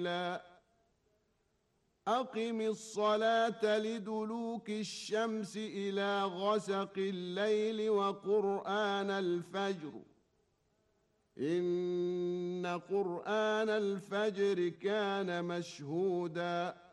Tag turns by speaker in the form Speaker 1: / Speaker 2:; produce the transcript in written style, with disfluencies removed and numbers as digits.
Speaker 1: أقم الصلاة لدلوك الشمس إلى غسق الليل وقرآن الفجر إن قرآن الفجر كان مشهوداً